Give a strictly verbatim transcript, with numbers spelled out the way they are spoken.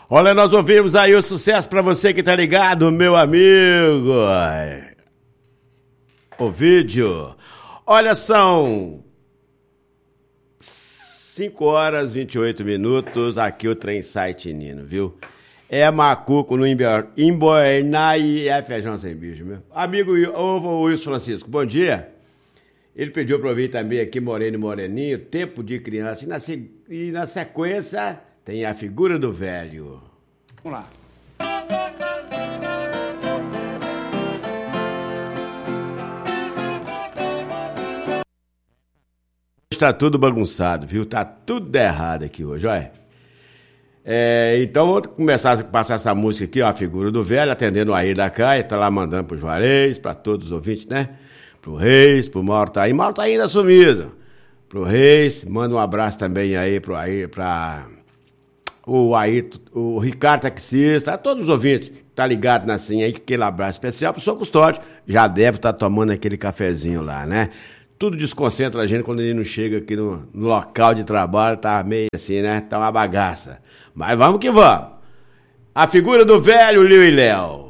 Olha, nós ouvimos aí o sucesso pra você que tá ligado, meu amigo. O vídeo. Olha, são cinco horas e vinte e oito minutos, aqui o Trem Site Nino, viu? É macuco no emboinar e é feijão sem bicho, meu. Amigo o Wilson Francisco, bom dia. Ele pediu pra ouvir também aqui Moreno e Moreninho, Tempo de Criança. E na, e na sequência tem A Figura do Velho. Vamos lá. Tá tudo bagunçado, viu? Tá tudo errado aqui hoje, olha. É, então vou começar a passar essa música aqui, ó, A Figura do Velho, atendendo o Air da Caia, tá lá mandando pro Juarez, pra todos os ouvintes, né? Pro Reis, pro Mauro tá aí, Mauro tá ainda sumido. Pro Reis, manda um abraço também aí pro Air, pra o Air, o Ricardo Taxista, a todos os ouvintes, tá ligado na senha aí, aquele abraço especial pro seu Custódio, já deve estar tá tomando aquele cafezinho lá, né? Tudo desconcentra a gente quando ele não chega aqui no, no local de trabalho, tá meio assim, né? Tá uma bagaça. Mas vamos que vamos. A Figura do Velho, Liu e Léo.